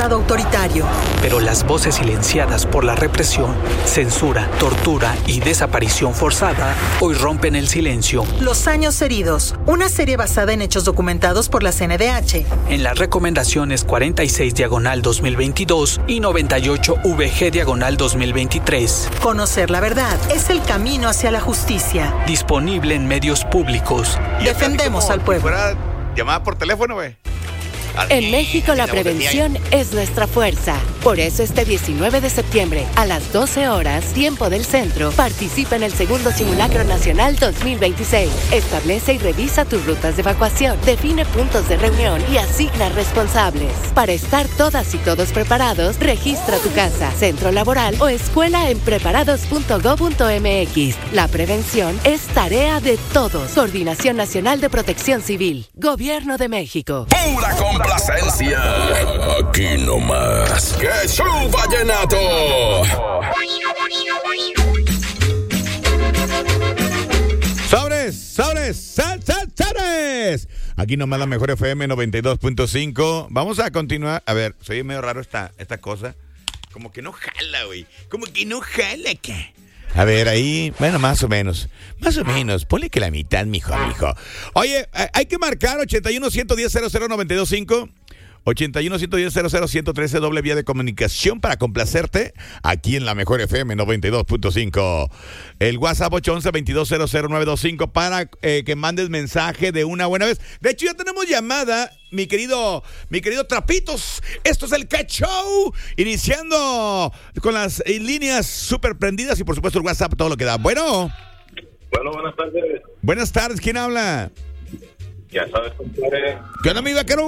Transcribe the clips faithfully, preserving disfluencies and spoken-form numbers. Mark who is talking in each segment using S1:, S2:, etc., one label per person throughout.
S1: autoritario.
S2: Pero las voces silenciadas por la represión, censura, tortura y desaparición forzada hoy rompen el silencio.
S1: Los años heridos, una serie basada en hechos documentados por la C N D H.
S2: En las recomendaciones cuarenta y seis diagonal dos mil veintidós y noventa y ocho V G diagonal dos mil veintitrés.
S1: Conocer la verdad es el camino hacia la justicia.
S2: Disponible en medios públicos.
S1: Defendemos al pueblo.
S3: Fuera llamada por teléfono, güey.
S4: En México la prevención es nuestra fuerza. Por eso este diecinueve de septiembre a las doce horas, tiempo del centro, participa en el segundo Simulacro Nacional dos mil veintiséis. Establece y revisa tus rutas de evacuación, define puntos de reunión y asigna responsables. Para estar todas y todos preparados, registra tu casa, centro laboral o escuela en preparados punto gob punto eme equis. La prevención es tarea de todos. Coordinación Nacional de Protección Civil. Gobierno de México.
S5: Pura complacencia. Aquí nomás. ¡Qué show vallenato!
S6: ¡Sobres! ¡Sobres! ¡Sal, sal, sobres! Aquí nomás la mejor F M noventa y dos punto cinco. Vamos a continuar. A ver, soy medio raro esta, esta cosa. Como que no jala, güey. Como que no jala acá. A ver, ahí, bueno, más o menos. Más o menos. Ponle que la mitad, mijo, mijo. Oye, hay que marcar ochenta y uno, ciento diez, cero cero noventa y dos cinco. ochenta y uno, ciento diez, cero cero, ciento trece, doble vía de comunicación para complacerte aquí en la mejor F M noventa y dos punto cinco. El WhatsApp ocho once, veintidós cero cero nueve dos cinco para eh, que mandes mensaje de una buena vez. De hecho, ya tenemos llamada, mi querido, mi querido Trapitos. Esto es el Cat Show, iniciando con las eh, líneas súper prendidas y por supuesto el WhatsApp, todo lo que da. Bueno.
S7: Bueno, buenas tardes.
S6: Buenas tardes, ¿quién habla?
S7: Ya sabes, compadre.
S6: ¿Qué onda, mi vaquero?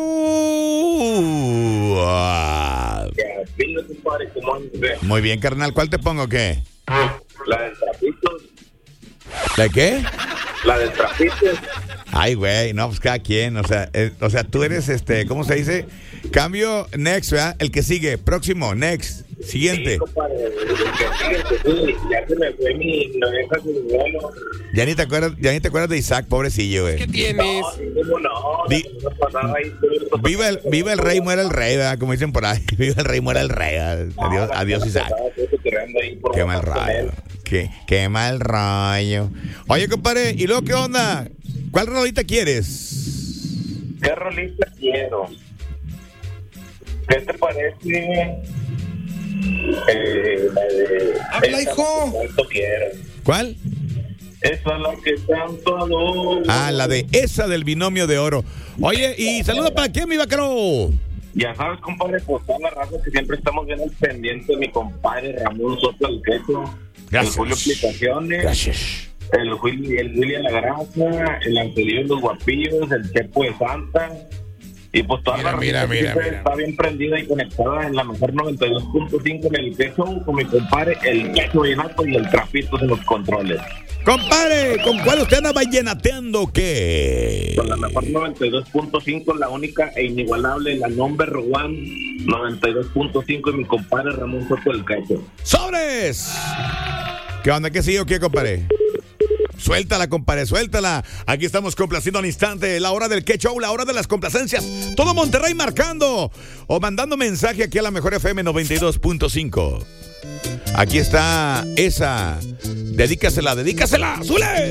S7: Ya, dime, compadre, ¿cómo andas?
S6: Muy bien, carnal. ¿Cuál te pongo o qué?
S7: La del Trapitos.
S6: ¿La qué?
S7: La del Trapitos.
S6: Ay, güey, no, pues cada quien. O sea, eh, o sea, tú eres, este, ¿cómo se dice? Cambio, next, ¿verdad? El que sigue, próximo, next, siguiente.
S7: Sí, compadre, el que sigue, el que sigue. Ya se me fue mi noventa con mi vuelo.
S6: Ya ni te acuerdas, ya ni te acuerdas de Isaac, pobrecillo, güey.
S8: ¿Qué tienes?
S7: No, no,
S6: Di- Viva el, viva el rey, muera el rey, ¿verdad? Como dicen por ahí. Viva el rey, muera el rey. ¿Verdad? Adiós, adiós, Isaac. Qué mal rollo. Qué, qué mal rollo. Oye, compadre, ¿y luego qué onda? ¿Cuál rolita quieres?
S7: ¿Qué rolita quiero? ¿Qué te parece? Eh, la de...
S8: ¡Habla, hijo!
S7: ¿Cuánto quiero?
S6: ¿Cuál?
S7: Esa es la que tanto adoro.
S6: Ah, la de esa del binomio de oro. Oye, y saluda para quién, mi vaquero.
S7: Ya sabes, compadre, pues toda la raza que siempre estamos bien al pendiente, mi compadre Ramón Soto el Queso.
S6: Gracias.
S7: El Julio Aplicaciones.
S6: Gracias.
S7: El Willy, el William La Grasa, el Angelio Los Guapillos, el Chepo de Santa. Y pues toda
S6: Mira,
S7: la
S6: mira,
S7: raza que
S6: mira,
S7: siempre
S6: mira.
S7: está bien prendida y conectada en la mejor noventa y dos punto cinco en el Queso, con mi compadre el Queso Vallenato y el Trapitos en los controles.
S6: Compadre, ¿con cuál usted anda vallenateando qué?
S7: Con la mejor noventa y dos punto cinco, la única e inigualable, la number one noventa y dos punto cinco y mi compadre Ramón Soto del Cacho.
S6: ¡Sobres! ¿Qué onda? ¿Qué sigue o qué, compadre? Suéltala, compadre, suéltala. Aquí estamos complaciendo al instante. La hora del Cat Show, la hora de las complacencias. Todo Monterrey marcando o mandando mensaje aquí a la mejor F M noventa y dos punto cinco. Aquí está esa. Dedícasela, dedícasela. ¡Zule!